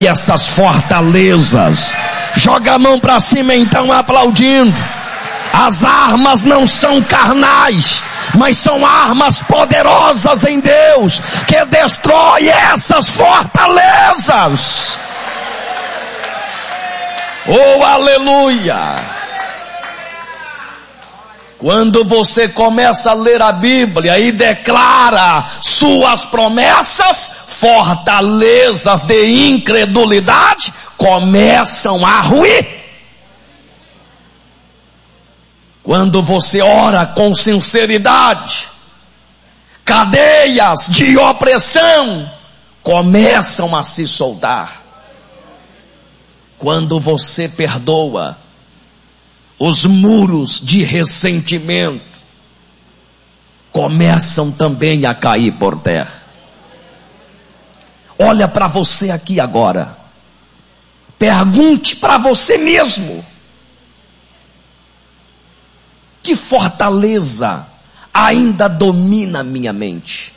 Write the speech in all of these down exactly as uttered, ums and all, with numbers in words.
essas fortalezas. Joga a mão para cima então, aplaudindo. As armas não são carnais, mas são armas poderosas em Deus, que destrói essas fortalezas. Oh, aleluia! Quando você começa a ler a Bíblia e declara suas promessas, fortalezas de incredulidade começam a ruir. Quando você ora com sinceridade, cadeias de opressão começam a se soldar. Quando você perdoa, os muros de ressentimento começam também a cair por terra. Olha para você aqui agora. Pergunte para você mesmo: que fortaleza ainda domina minha mente?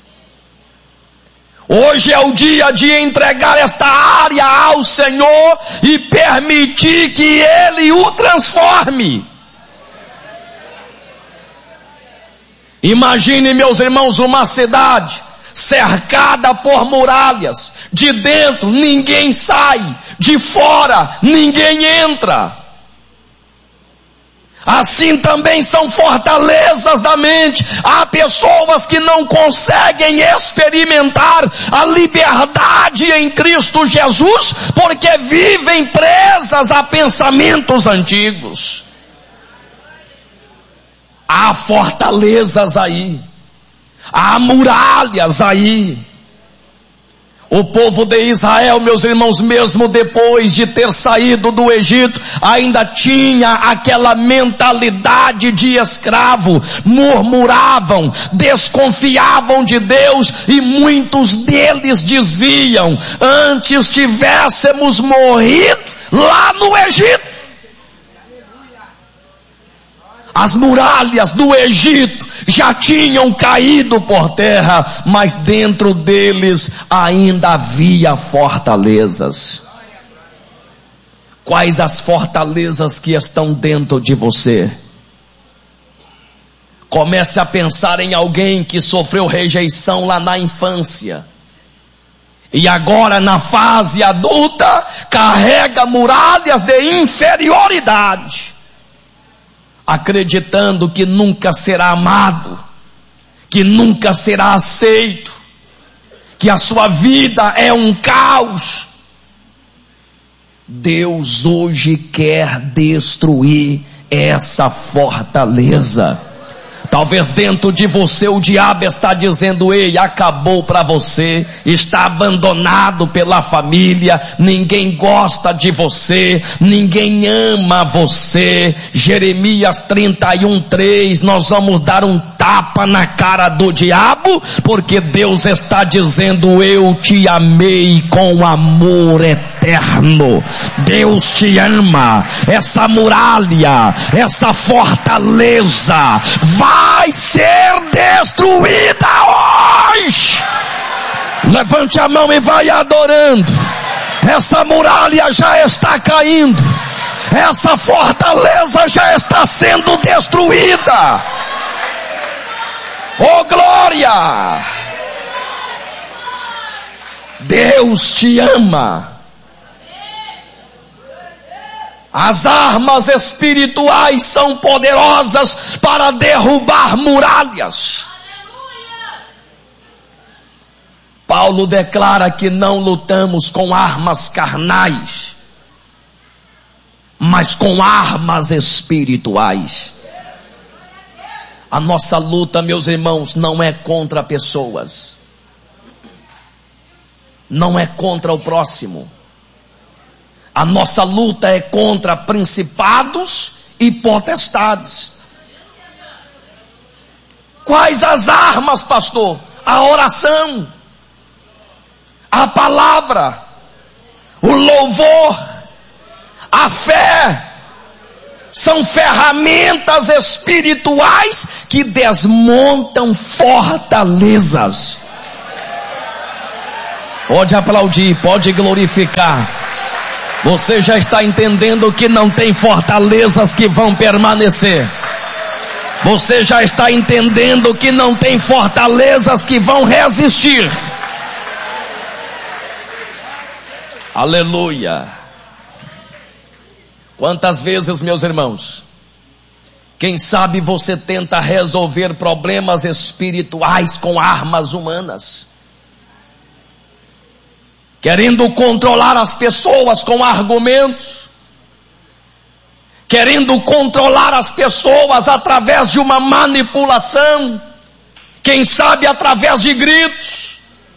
Hoje é o dia de entregar esta área ao Senhor e permitir que Ele o transforme. Imagine, meus irmãos, uma cidade cercada por muralhas. De dentro ninguém sai, de fora ninguém entra. Assim também são fortalezas da mente. Há pessoas que não conseguem experimentar a liberdade em Cristo Jesus, porque vivem presas a pensamentos antigos. Há fortalezas aí, há muralhas aí. O povo de Israel, meus irmãos, mesmo depois de ter saído do Egito, ainda tinha aquela mentalidade de escravo. Murmuravam, desconfiavam de Deus, e muitos deles diziam: antes tivéssemos morrido lá no Egito. As muralhas do Egito já tinham caído por terra, mas dentro deles ainda havia fortalezas. Quais as fortalezas que estão dentro de você? Comece a pensar em alguém que sofreu rejeição lá na infância, e agora na fase adulta carrega muralhas de inferioridade, acreditando que nunca será amado, que nunca será aceito, que a sua vida é um caos. Deus hoje quer destruir essa fortaleza. Talvez dentro de você o diabo está dizendo: ei, acabou para você, está abandonado pela família, ninguém gosta de você, ninguém ama você. Jeremias trinta e um, três, nós vamos dar um tapa na cara do diabo, porque Deus está dizendo: eu te amei com amor eterno. Deus te ama. Essa muralha, essa fortaleza vai ser destruída hoje. Levante a mão e vai adorando. Essa muralha já está caindo, essa fortaleza já está sendo destruída. Oh, glória! Deus te ama. As armas espirituais são poderosas para derrubar muralhas. Paulo declara que não lutamos com armas carnais, mas com armas espirituais. A nossa luta, meus irmãos, não é contra pessoas, não é contra o próximo. A nossa luta é contra principados e potestades. Quais as armas, pastor? A oração, a palavra, o louvor, a fé. São ferramentas espirituais que desmontam fortalezas. Pode aplaudir, pode glorificar. Você já está entendendo que não tem fortalezas que vão permanecer. Você já está entendendo que não tem fortalezas que vão resistir. Aleluia. Quantas vezes, meus irmãos, quem sabe você tenta resolver problemas espirituais com armas humanas, querendo controlar as pessoas com argumentos, querendo controlar as pessoas através de uma manipulação, quem sabe através de gritos.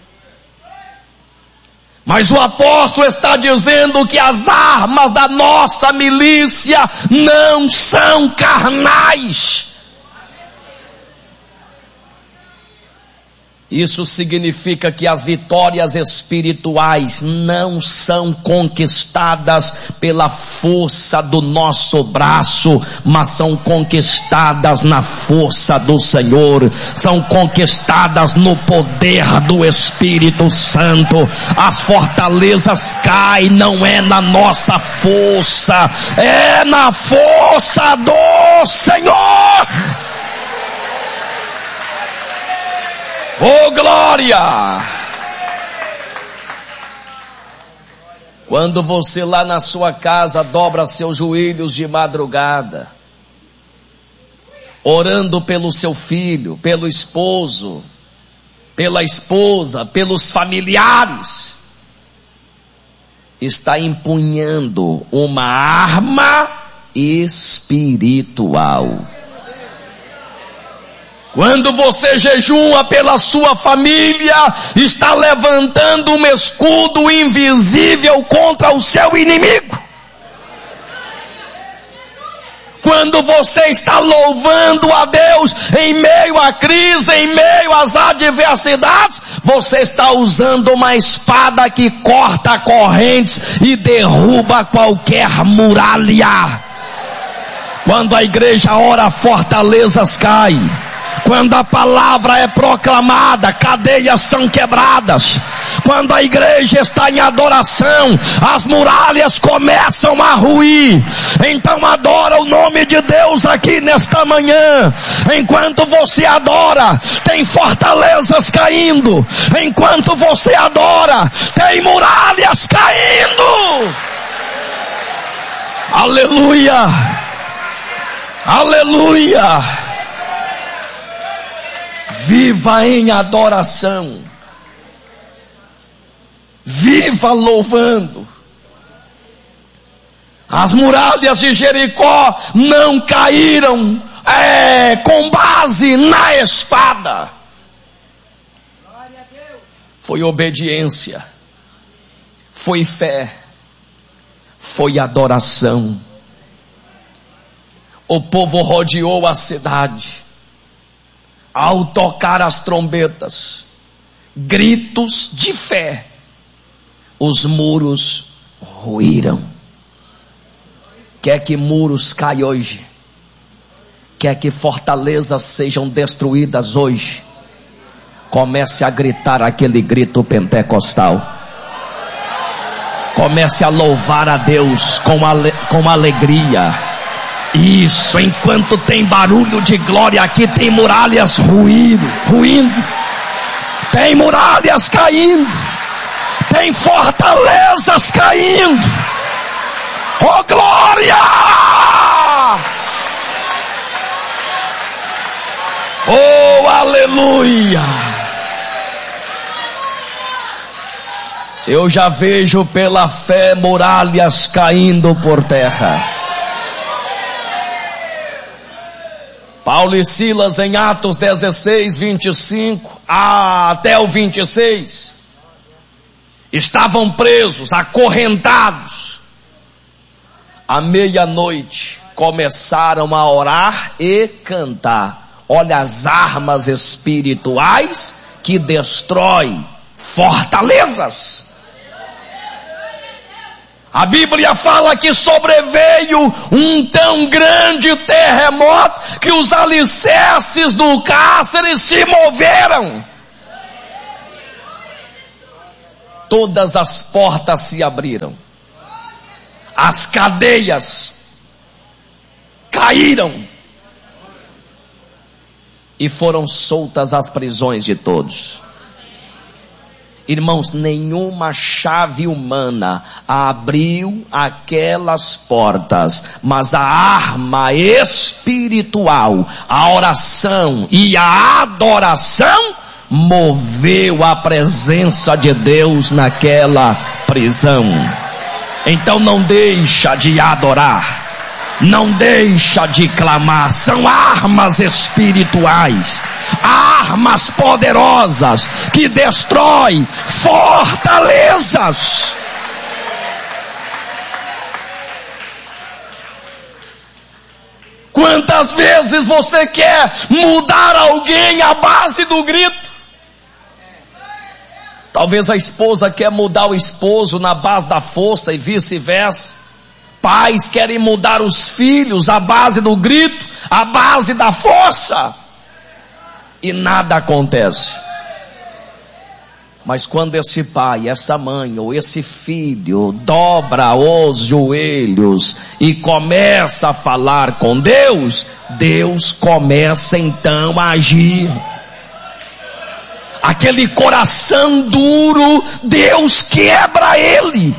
Mas o apóstolo está dizendo que as armas da nossa milícia não são carnais. Isso significa que as vitórias espirituais não são conquistadas pela força do nosso braço, mas são conquistadas na força do Senhor, são conquistadas no poder do Espírito Santo. As fortalezas caem, não é na nossa força, é na força do Senhor. Oh, glória! Quando você lá na sua casa dobra seus joelhos de madrugada, orando pelo seu filho, pelo esposo, pela esposa, pelos familiares, está empunhando uma arma espiritual. Quando você jejua pela sua família, está levantando um escudo invisível contra o seu inimigo. Quando você está louvando a Deus em meio à crise, em meio às adversidades, você está usando uma espada que corta correntes e derruba qualquer muralha. Quando a igreja ora, fortalezas caem. Quando a palavra é proclamada, cadeias são quebradas. Quando a igreja está em adoração, as muralhas começam a ruir. Então adora o nome de Deus aqui nesta manhã. Enquanto você adora, tem fortalezas caindo. Enquanto você adora, tem muralhas caindo. Aleluia! Aleluia! Viva em adoração. Viva louvando. As muralhas de Jericó não caíram é, com base na espada. Foi obediência. Foi fé. Foi adoração. O povo rodeou a cidade. Ao tocar as trombetas, gritos de fé, os muros ruíram. Quer que muros caiam hoje? Quer que fortalezas sejam destruídas hoje? Comece a gritar aquele grito pentecostal. Comece a louvar a Deus com, ale- com alegria. Isso, enquanto tem barulho de glória aqui, tem muralhas ruindo, ruindo, tem muralhas caindo, tem fortalezas caindo. Oh, glória! Oh, aleluia! Eu já vejo pela fé muralhas caindo por terra. Paulo e Silas em Atos dezesseis, vinte e cinco até o vinte e seis estavam presos, acorrentados. À meia-noite começaram a orar e cantar. Olha as armas espirituais que destroem fortalezas. A Bíblia fala que sobreveio um tão grande terremoto que os alicerces do cárcere se moveram. todas as portas se abriram, as cadeias caíram e foram soltas as prisões de todos. Irmãos, nenhuma chave humana abriu aquelas portas, mas a arma espiritual, a oração e a adoração moveu a presença de Deus naquela prisão. Então não deixa de adorar, não deixa de clamar. São armas espirituais, armas poderosas que destroem fortalezas. Quantas vezes você quer mudar alguém à base do grito? Talvez a esposa quer mudar o esposo na base da força e vice-versa. Pais querem mudar os filhos à base do grito, à base da força. E nada acontece. Mas quando esse pai, essa mãe ou esse filho dobra os joelhos e começa a falar com Deus, Deus começa então a agir. Aquele coração duro, Deus quebra ele.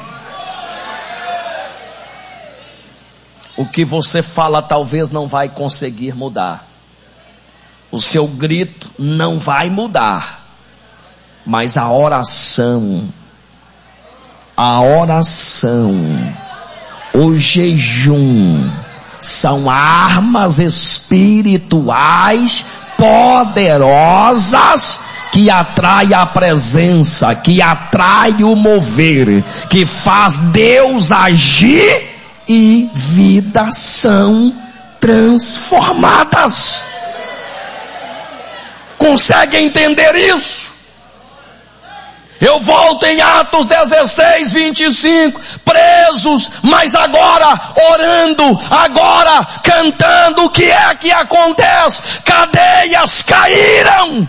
O que você fala talvez não vai conseguir mudar. O seu grito não vai mudar. Mas a oração, a oração, o jejum, são armas espirituais poderosas que atrai a presença, que atrai o mover, que faz Deus agir e vidas são transformadas. Consegue entender isso? Eu volto em Atos dezesseis, vinte e cinco, presos, mas agora orando, agora cantando. O que é que acontece? Cadeias caíram.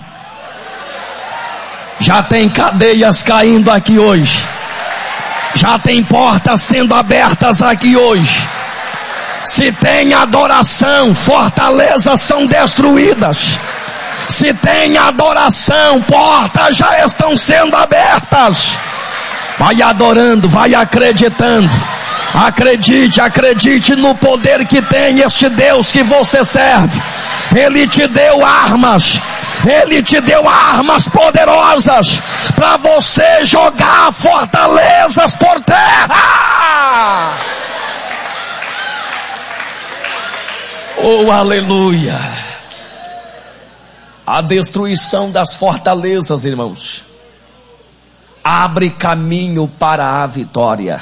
Já tem cadeias caindo aqui hoje. Já tem portas sendo abertas aqui hoje. Se tem adoração, fortalezas são destruídas. Se tem adoração, portas já estão sendo abertas. Vai adorando, vai acreditando. Acredite, acredite no poder que tem este Deus que você serve. Ele te deu armas. Ele te deu armas poderosas para você jogar fortalezas por terra. Oh, aleluia. A destruição das fortalezas, irmãos, abre caminho para a vitória.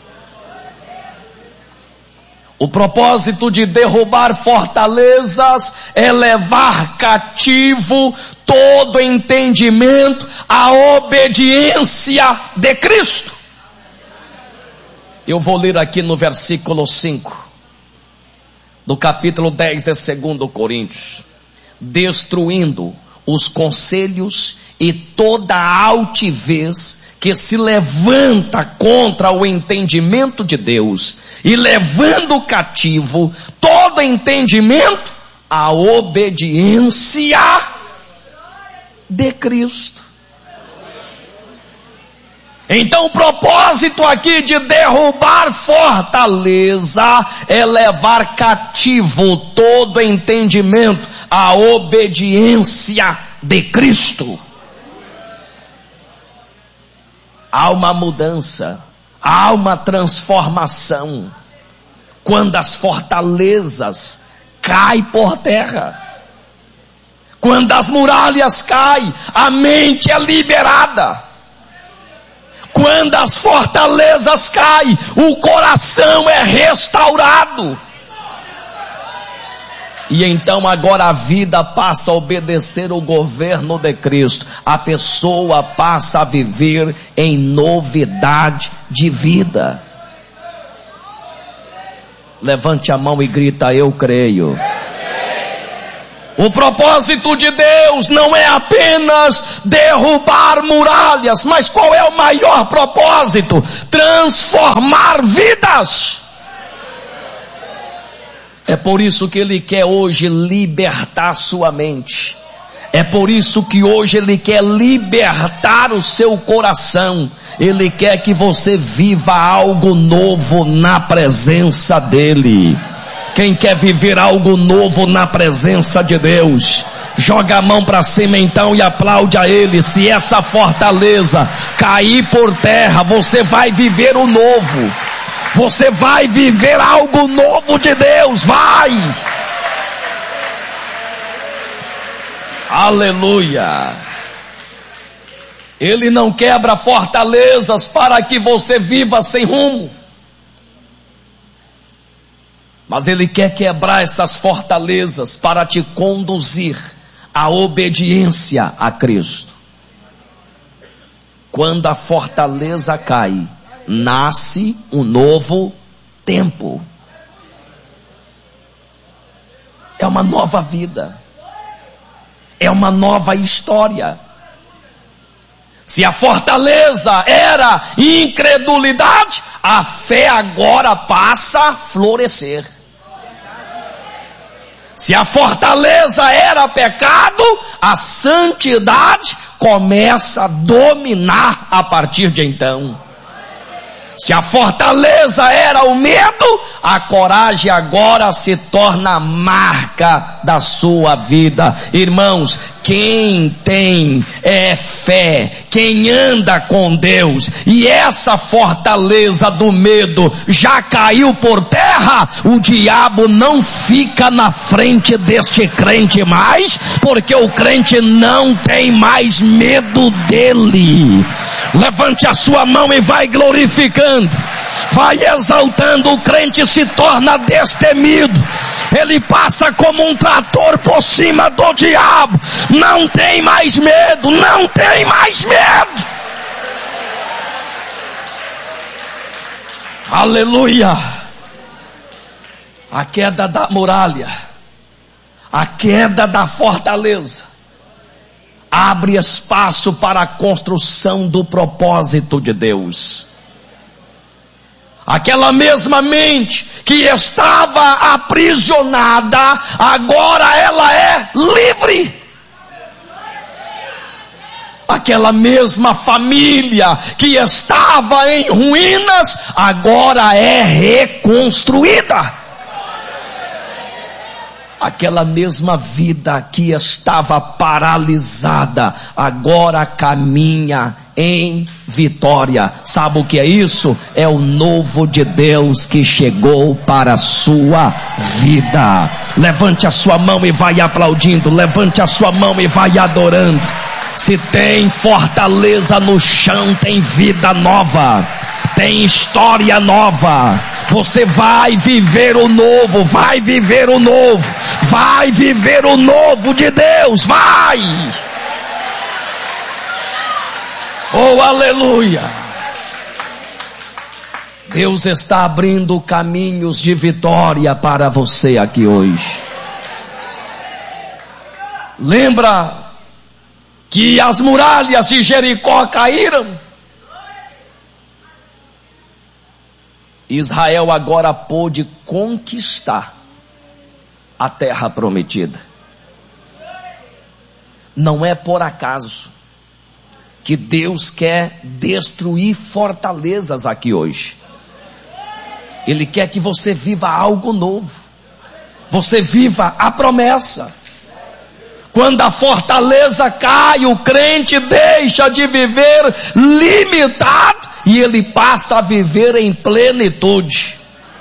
O propósito de derrubar fortalezas é levar cativo todo entendimento à obediência de Cristo. Eu vou ler aqui no versículo cinco, do capítulo dez de segundo Coríntios. Destruindo os conselhos e toda a altivez que se levanta contra o entendimento de Deus, e levando cativo todo entendimento à obediência de Cristo. Então o propósito aqui de derrubar fortaleza é levar cativo todo entendimento à obediência de Cristo. Há uma mudança, há uma transformação quando as fortalezas caem por terra. Quando as muralhas caem, a mente é liberada. Quando as fortalezas caem, o coração é restaurado. E então agora a vida passa a obedecer o governo de Cristo. A pessoa passa a viver em novidade de vida. Levante a mão e grita: eu creio. O propósito de Deus não é apenas derrubar muralhas, mas qual é o maior propósito? Transformar vidas. É por isso que Ele quer hoje libertar sua mente. É por isso que hoje Ele quer libertar o seu coração. Ele quer que você viva algo novo na presença dEle. Quem quer viver algo novo na presença de Deus, joga a mão para cima então e aplaude a Ele. Se essa fortaleza cair por terra, você vai viver o novo. Você vai viver algo novo de Deus, vai! Aleluia! Ele não quebra fortalezas para que você viva sem rumo. Mas Ele quer quebrar essas fortalezas para te conduzir à obediência a Cristo. Quando a fortaleza cai, nasce um novo tempo. É uma nova vida. É uma nova história. Se a fortaleza era incredulidade, a fé agora passa a florescer. Se a fortaleza era pecado, a santidade começa a dominar a partir de então. Se a fortaleza era o medo, a coragem agora se torna a marca da sua vida. Irmãos, quem tem é, fé, quem anda com Deus, e essa fortaleza do medo já caiu por terra, o diabo não fica na frente deste crente mais, porque o crente não tem mais medo dele. Levante a sua mão e vai glorificando, vai exaltando. O crente se torna destemido, ele passa como um trator por cima do diabo. Não tem mais medo, não tem mais medo. Aleluia. A queda da muralha, a queda da fortaleza abre espaço para a construção do propósito de Deus. Aquela mesma mente que estava aprisionada, agora ela é livre. Aquela mesma família que estava em ruínas, agora é reconstruída. Aquela mesma vida que estava paralisada, agora caminha em vitória. Sabe o que é isso? É o novo de Deus que chegou para a sua vida. Levante a sua mão e vai aplaudindo. Levante a sua mão e vai adorando. Se tem fortaleza no chão, tem vida nova, tem história nova. Você vai viver o novo, vai viver o novo, vai viver o novo de Deus, vai! Oh, aleluia! Deus está abrindo caminhos de vitória para você aqui hoje. Lembra que as muralhas de Jericó caíram? Israel agora pôde conquistar a terra prometida. Não é por acaso que Deus quer destruir fortalezas aqui hoje. Ele quer que você viva algo novo. Você viva a promessa. Quando a fortaleza cai, o crente deixa de viver limitado e ele passa a viver em plenitude.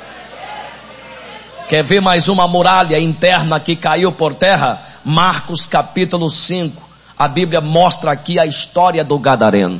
Quer ver mais uma muralha interna que caiu por terra? Marcos capítulo cinco. A Bíblia mostra aqui a história do gadareno.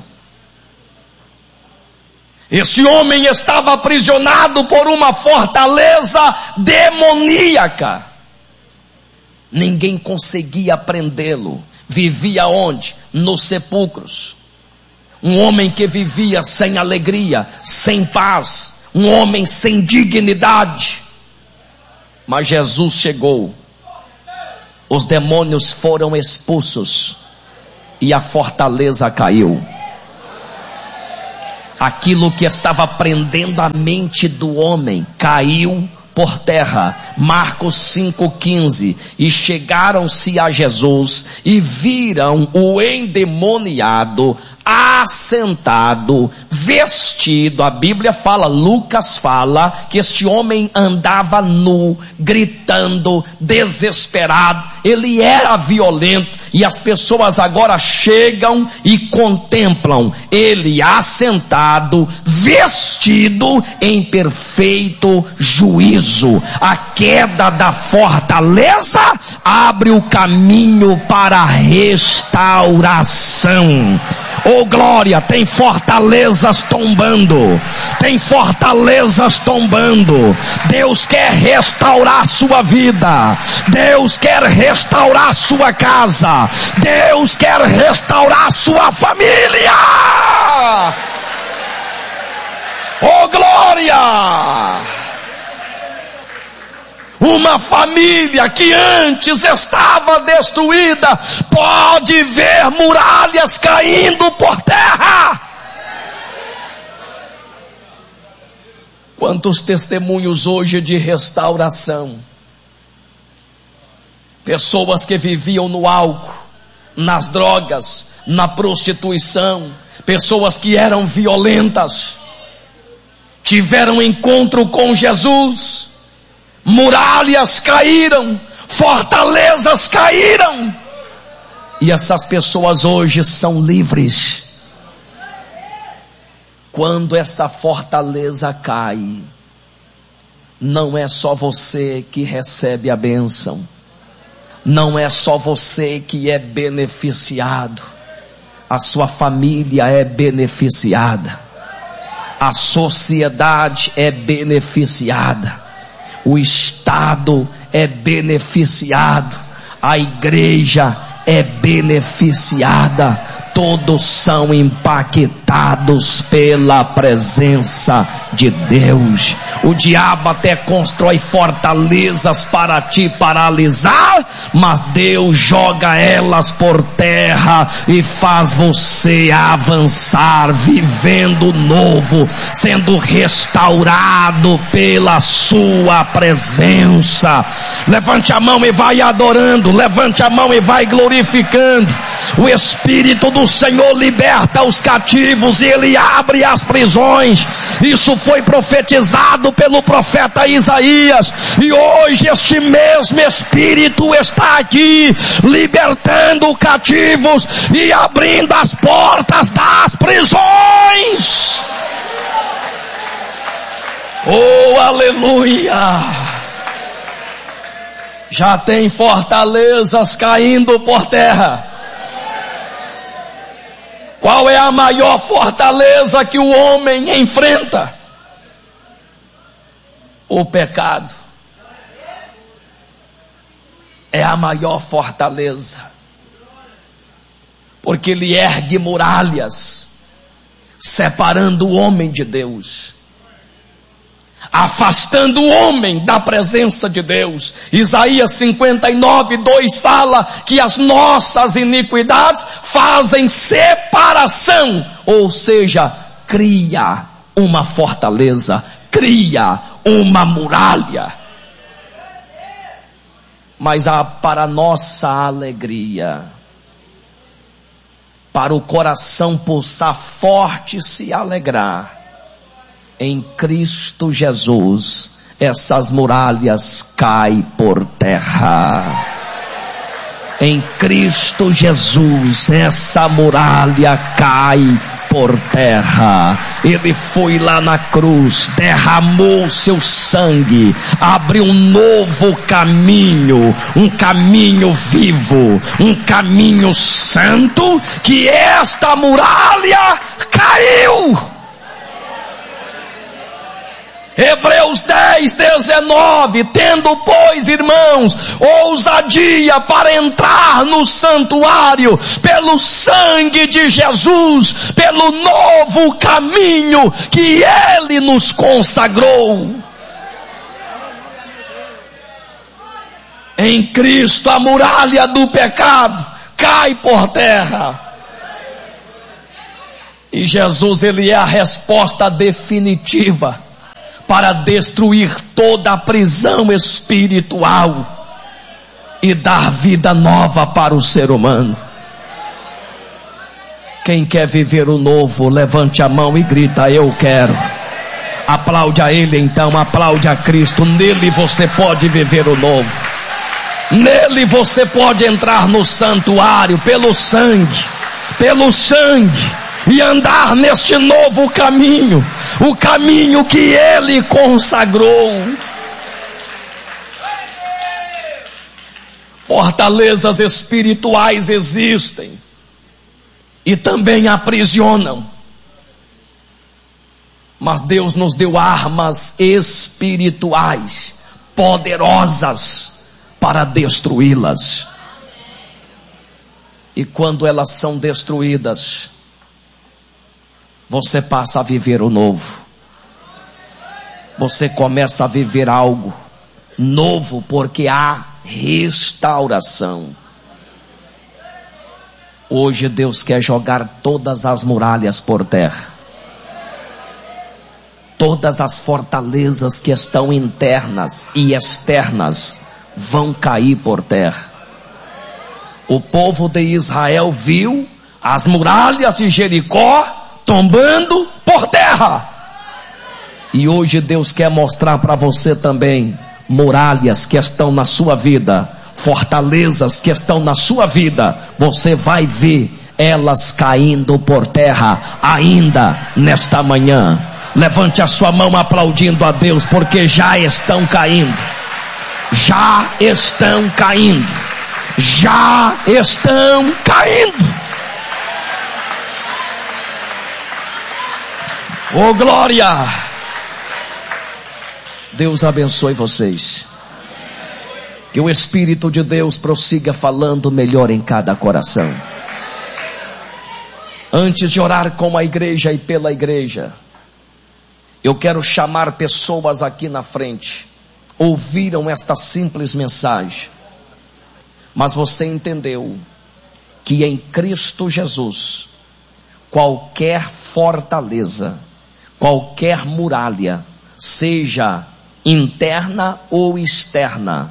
Esse homem estava aprisionado por uma fortaleza demoníaca. Ninguém conseguia prendê-lo. Vivia onde? Nos sepulcros. Um homem que vivia sem alegria, sem paz. Um homem sem dignidade. Mas Jesus chegou. os demônios foram expulsos e a fortaleza caiu. Aquilo que estava prendendo a mente do homem caiu por terra. Marcos cinco quinze. E chegaram-se a Jesus e viram o endemoniado assentado, vestido. A Bíblia fala, Lucas fala, que este homem andava nu, gritando, desesperado. Ele era violento. E as pessoas agora chegam e contemplam ele assentado, vestido em perfeito juízo. A queda da fortaleza abre o caminho para a restauração. Oh glória, tem fortalezas tombando, tem fortalezas tombando. Deus quer restaurar a sua vida, Deus quer restaurar a sua casa, Deus quer restaurar a sua família. Oh glória! Uma família que antes estava destruída pode ver muralhas caindo por terra. Quantos testemunhos hoje de restauração. Pessoas que viviam no álcool, nas drogas, na prostituição, pessoas que eram violentas, tiveram encontro com Jesus. Muralhas caíram, fortalezas caíram, e essas pessoas hoje são livres. Quando essa fortaleza cai, não é só você que recebe a bênção, não é só você que é beneficiado, a sua família é beneficiada, a sociedade é beneficiada, o Estado é beneficiado, a igreja é beneficiada, todos são impactados pela presença de Deus. O diabo até constrói fortalezas para te paralisar, mas Deus joga elas por terra e faz você avançar, vivendo novo, sendo restaurado pela sua presença. Levante a mão e vai adorando, levante a mão e vai glorificando. O Espírito do Senhor liberta os cativos e Ele abre as prisões. Isso foi profetizado pelo profeta Isaías, e hoje este mesmo Espírito está aqui, libertando cativos e abrindo as portas das prisões. Oh, aleluia! Já tem fortalezas caindo por terra. Qual é a maior fortaleza que o homem enfrenta? O pecado. É a maior fortaleza. Porque ele ergue muralhas, separando o homem de Deus, afastando o homem da presença de Deus. Isaías cinquenta e nove, dois fala que as nossas iniquidades fazem separação, ou seja, cria uma fortaleza, cria uma muralha. Mas a, para nossa alegria, para o coração pulsar forte e se alegrar, em Cristo Jesus, essas muralhas caem por terra. Em Cristo Jesus, essa muralha cai por terra. Ele foi lá na cruz, derramou seu sangue, abriu um novo caminho, um caminho vivo, um caminho santo, que esta muralha caiu. Hebreus dez, dezenove, tendo pois, irmãos, ousadia para entrar no santuário, pelo sangue de Jesus, pelo novo caminho que Ele nos consagrou. Em Cristo a muralha do pecado cai por terra. E Jesus, ele é a resposta definitiva para destruir toda a prisão espiritual e dar vida nova para o ser humano. Quem quer viver o novo, levante a mão e grita: eu quero. Aplaude a Ele então, aplaude a Cristo. Nele você pode viver o novo. Nele você pode entrar no santuário pelo sangue, pelo sangue, e andar neste novo caminho, o caminho que Ele consagrou. Fortalezas espirituais existem e também aprisionam, mas Deus nos deu armas espirituais poderosas para destruí-las. E quando elas são destruídas, você passa a viver o novo. Você começa a viver algo novo, porque há restauração. Hoje Deus quer jogar todas as muralhas por terra. Todas as fortalezas que estão internas e externas vão cair por terra. O povo de Israel viu as muralhas de Jericó tombando por terra. E hoje Deus quer mostrar para você também muralhas que estão na sua vida, fortalezas que estão na sua vida. Você vai ver elas caindo por terra ainda nesta manhã. Levante a sua mão aplaudindo a Deus, porque já estão caindo. Já estão caindo. Já estão caindo. Oh glória! Deus abençoe vocês. Que o Espírito de Deus prossiga falando melhor em cada coração. Antes de orar com a igreja e pela igreja, eu quero chamar pessoas aqui na frente. Ouviram esta simples mensagem, mas você entendeu que em Cristo Jesus, qualquer fortaleza, qualquer muralha, seja interna ou externa,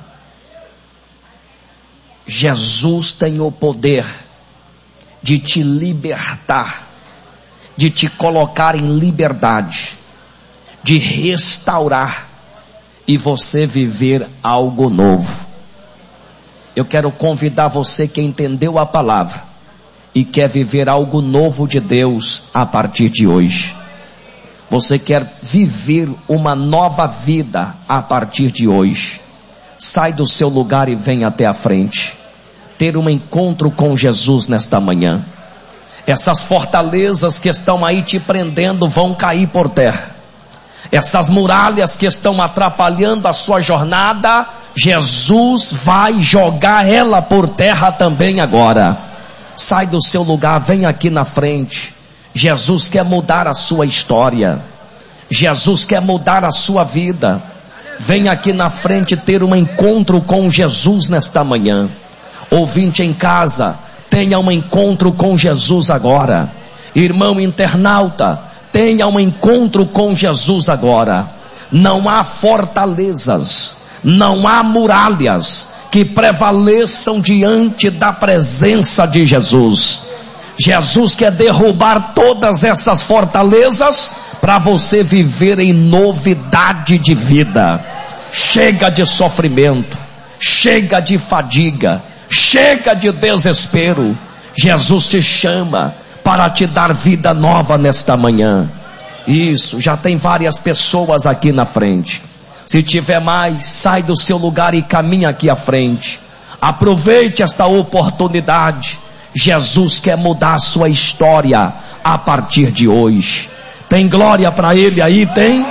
Jesus tem o poder de te libertar, de te colocar em liberdade, de restaurar e você viver algo novo. Eu quero convidar você que entendeu a palavra e quer viver algo novo de Deus a partir de hoje. Você quer viver uma nova vida a partir de hoje. Sai do seu lugar e vem até a frente. Ter um encontro com Jesus nesta manhã. Essas fortalezas que estão aí te prendendo vão cair por terra. Essas muralhas que estão atrapalhando a sua jornada, Jesus vai jogar ela por terra também agora. Sai do seu lugar, vem aqui na frente. Jesus quer mudar a sua história. Jesus quer mudar a sua vida. Vem aqui na frente ter um encontro com Jesus nesta manhã. Ouvinte em casa, tenha um encontro com Jesus agora. Irmão internauta, tenha um encontro com Jesus agora. Não há fortalezas, não há muralhas que prevaleçam diante da presença de Jesus. Jesus quer derrubar todas essas fortalezas para você viver em novidade de vida. Chega de sofrimento, chega de fadiga, chega de desespero. Jesus te chama para te dar vida nova nesta manhã. Isso, já tem várias pessoas aqui na frente. Se tiver mais, sai do seu lugar e caminha aqui à frente. Aproveite esta oportunidade. Jesus quer mudar a sua história a partir de hoje. Tem glória para Ele aí, tem?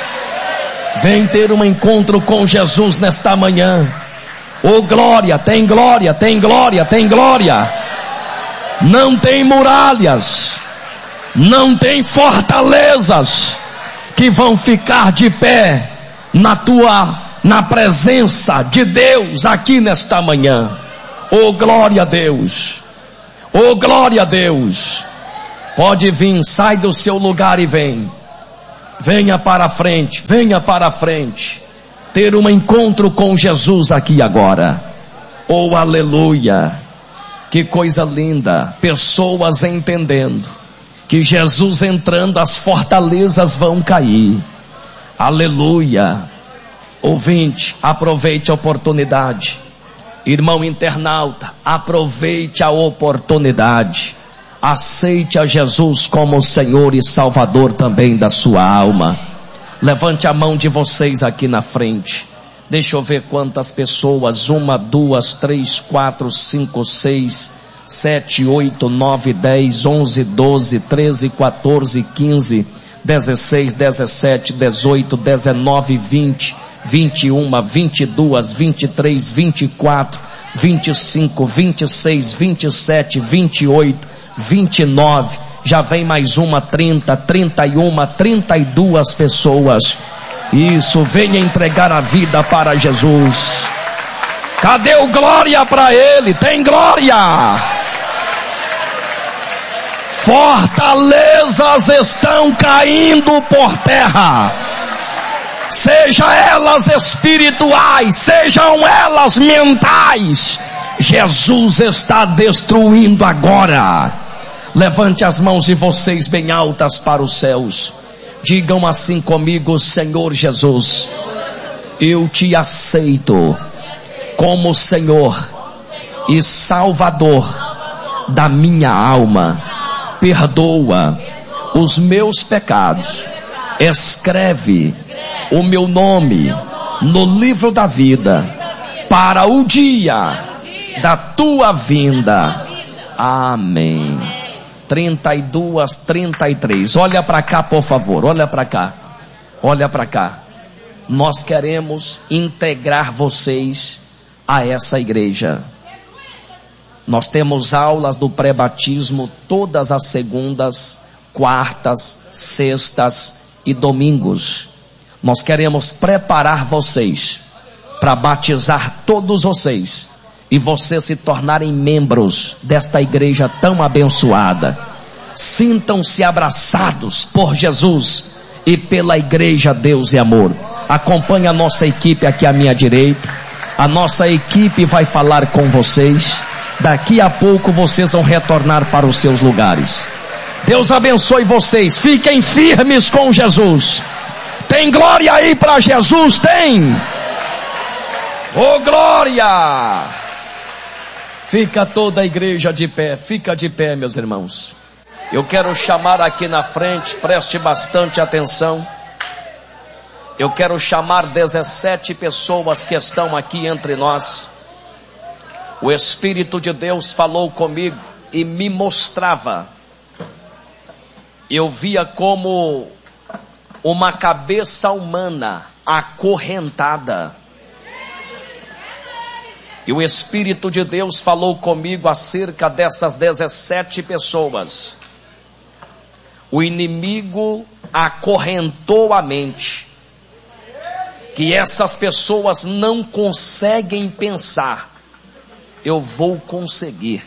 Vem ter um encontro com Jesus nesta manhã. Oh glória, tem glória, tem glória, tem glória. Não tem muralhas, não tem fortalezas que vão ficar de pé na tua na presença de Deus aqui nesta manhã. Oh, glória a Deus. Oh, glória a Deus. Pode vir, sai do seu lugar e vem. Venha para a frente, venha para a frente. Ter um encontro com Jesus aqui agora. Oh, aleluia. Que coisa linda. Pessoas entendendo que Jesus entrando, as fortalezas vão cair. Aleluia. Ouvinte, aproveite a oportunidade. Irmão internauta, aproveite a oportunidade. Aceite a Jesus como Senhor e Salvador também da sua alma. Levante a mão de vocês aqui na frente. Deixa eu ver quantas pessoas. Uma, duas, três, quatro, cinco, seis, sete, oito, nove, dez, onze, doze, treze, quatorze, quinze, dezesseis, dezessete, dezoito, dezenove, vinte, vinte e um, vinte e dois, vinte e três, vinte e quatro, vinte e cinco, vinte e seis, vinte e sete, vinte e oito, vinte e nove, já vem mais uma, trinta, trinta e um, trinta e duas pessoas. Isso, venha entregar a vida para Jesus. Cadê o glória para Ele? Tem glória. Fortalezas estão caindo por terra. Seja elas espirituais, sejam elas mentais. Jesus está destruindo agora. Levante as mãos de vocês bem altas para os céus. Digam assim comigo: Senhor Jesus, eu te aceito como Senhor e Salvador da minha alma. Perdoa os meus pecados. Escreve o meu nome no livro da vida para o dia da tua vinda. Amém. trinta e dois, trinta e três. Olha para cá, por favor. Olha para cá. Olha para cá. Nós queremos integrar vocês a essa igreja. Nós temos aulas do pré-batismo todas as segundas, quartas, sextas e domingos. Nós queremos preparar vocês para batizar todos vocês e vocês se tornarem membros desta igreja tão abençoada. Sintam-se abraçados por Jesus e pela igreja Deus e Amor. Acompanhe a nossa equipe aqui à minha direita. A nossa equipe vai falar com vocês. Daqui a pouco vocês vão retornar para os seus lugares. Deus abençoe vocês. Fiquem firmes com Jesus. Tem glória aí para Jesus? Tem. Oh, glória! Fica toda a igreja de pé. Fica de pé, meus irmãos. Eu quero chamar aqui na frente, preste bastante atenção. Eu quero chamar dezessete pessoas que estão aqui entre nós. O Espírito de Deus falou comigo e me mostrava. Eu via como uma cabeça humana acorrentada. E o Espírito de Deus falou comigo acerca dessas dezessete pessoas. O inimigo acorrentou a mente. Que essas pessoas não conseguem pensar. Eu vou conseguir.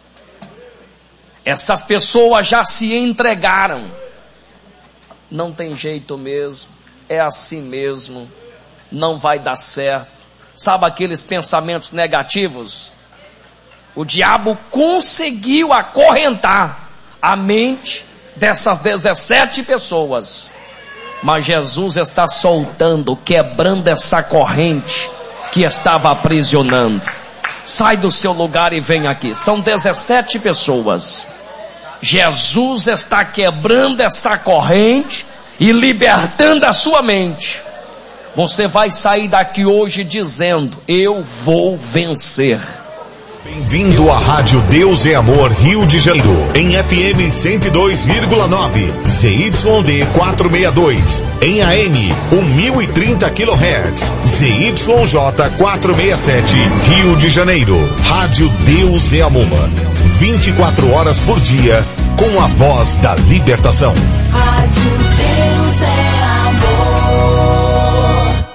Essas pessoas já se entregaram. Não tem jeito mesmo. É assim mesmo. Não vai dar certo. Sabe aqueles pensamentos negativos? O diabo conseguiu acorrentar a mente dessas dezessete pessoas. Mas Jesus está soltando, quebrando essa corrente que estava aprisionando. Sai do seu lugar e vem aqui. São dezessete pessoas. Jesus está quebrando essa corrente e libertando a sua mente. Você vai sair daqui hoje dizendo: eu vou vencer. Bem-vindo à Rádio Deus é Amor Rio de Janeiro, em F M cento e dois vírgula nove, Z Y D quatrocentos e sessenta e dois, em A M mil e trinta quilohertz, Z Y J quatrocentos e sessenta e sete, Rio de Janeiro. Rádio Deus é Amor, vinte e quatro horas por dia, com a voz da libertação. Rádio Deus é Amor.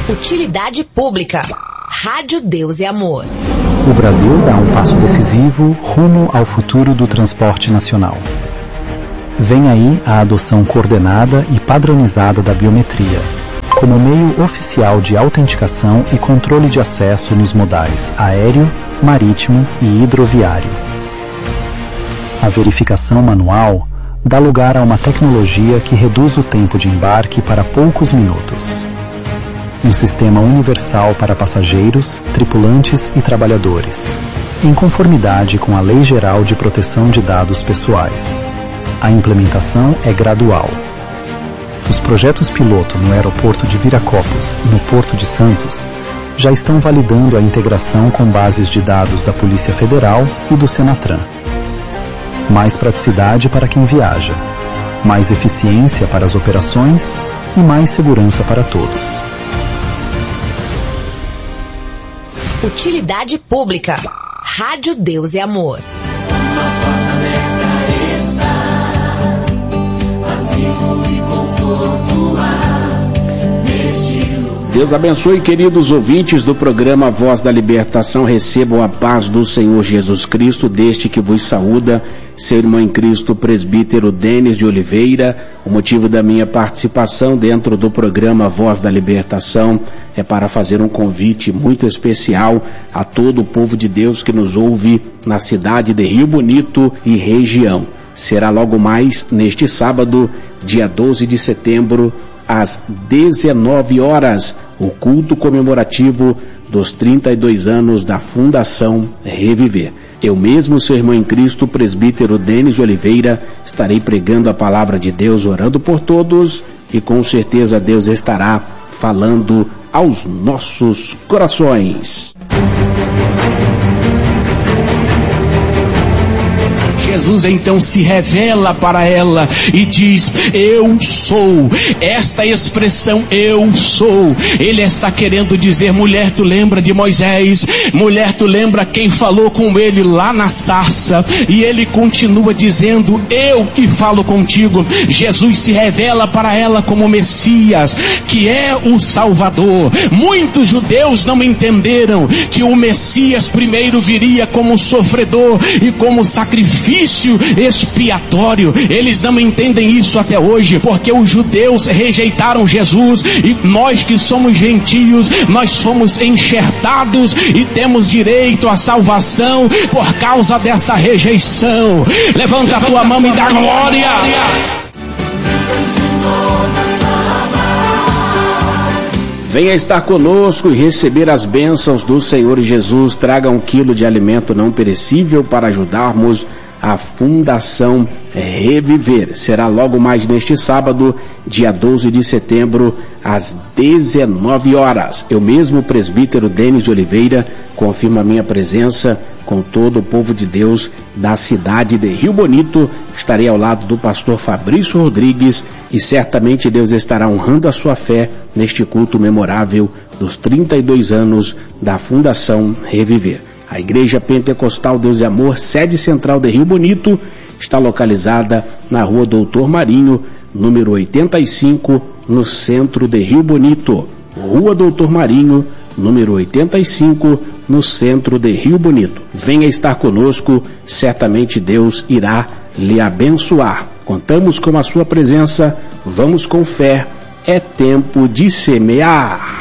Utilidade pública. Rádio Deus e Amor. O Brasil dá um passo decisivo rumo ao futuro do transporte nacional. Vem aí a adoção coordenada e padronizada da biometria, como meio oficial de autenticação e controle de acesso nos modais aéreo, marítimo e hidroviário. A verificação manual dá lugar a uma tecnologia que reduz o tempo de embarque para poucos minutos. Um sistema universal para passageiros, tripulantes e trabalhadores, em conformidade com a Lei Geral de Proteção de Dados Pessoais. A implementação é gradual. Os projetos piloto no aeroporto de Viracopos e no Porto de Santos já estão validando a integração com bases de dados da Polícia Federal e do Senatran. Mais praticidade para quem viaja, mais eficiência para as operações e mais segurança para todos. Utilidade pública. Rádio Deus e Amor. Deus abençoe, queridos ouvintes do programa Voz da Libertação. Recebam a paz do Senhor Jesus Cristo, deste que vos saúda, seu irmão em Cristo, presbítero Denis de Oliveira. O motivo da minha participação dentro do programa Voz da Libertação é para fazer um convite muito especial a todo o povo de Deus que nos ouve na cidade de Rio Bonito e região. Será logo mais neste sábado, dia doze de setembro, às dezenove horas, o culto comemorativo dos trinta e dois anos da Fundação Reviver. Eu mesmo, seu irmão em Cristo, presbítero Denis de Oliveira, estarei pregando a palavra de Deus, orando por todos, e com certeza Deus estará falando aos nossos corações. Jesus então se revela para ela e diz: eu sou. Esta expressão eu sou, ele está querendo dizer: mulher, tu lembra de Moisés? Mulher, tu lembra quem falou com ele lá na sarça? E ele continua dizendo: eu que falo contigo. Jesus se revela para ela como Messias, que é o Salvador. Muitos judeus não entenderam que o Messias primeiro viria como sofredor e como sacrifício expiatório. Eles não entendem isso até hoje, porque os judeus rejeitaram Jesus, e nós que somos gentios, nós fomos enxertados e temos direito à salvação por causa desta rejeição. Levanta a tua mão e dá glória. Venha estar conosco e receber as bênçãos do Senhor Jesus. Traga um quilo de alimento não perecível para ajudarmos a Fundação Reviver. Será logo mais neste sábado, dia doze de setembro, às dezenove horas. Eu mesmo, presbítero Denis de Oliveira, confirmo a minha presença com todo o povo de Deus da cidade de Rio Bonito. Estarei ao lado do pastor Fabrício Rodrigues e certamente Deus estará honrando a sua fé neste culto memorável dos trinta e dois anos da Fundação Reviver. A Igreja Pentecostal Deus e Amor, sede central de Rio Bonito, está localizada na rua Doutor Marinho, número oitenta e cinco, no centro de Rio Bonito. Rua Doutor Marinho, número oitenta e cinco, no centro de Rio Bonito. Venha estar conosco, certamente Deus irá lhe abençoar. Contamos com a sua presença, vamos com fé, é tempo de semear.